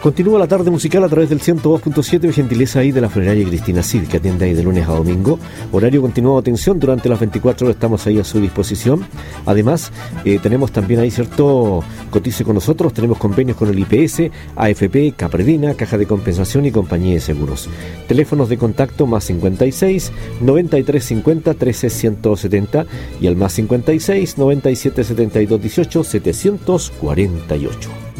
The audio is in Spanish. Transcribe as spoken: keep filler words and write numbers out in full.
Continúa la tarde musical a través del ciento dos punto siete, gentileza ahí de la funeraria Cristina Cid, que atiende ahí de lunes a domingo. Horario continuado de atención durante las veinticuatro horas, estamos ahí a su disposición. Además, eh, tenemos también ahí, cierto, cotice con nosotros, tenemos convenios con el I P S, A F P, Capredina, Caja de Compensación y Compañía de Seguros. Teléfonos de contacto más cincuenta y seis, noventa y tres cincuenta, trece ciento setenta y al más cincuenta y seis, noventa y siete setenta y dos dieciocho, setecientos cuarenta y ocho.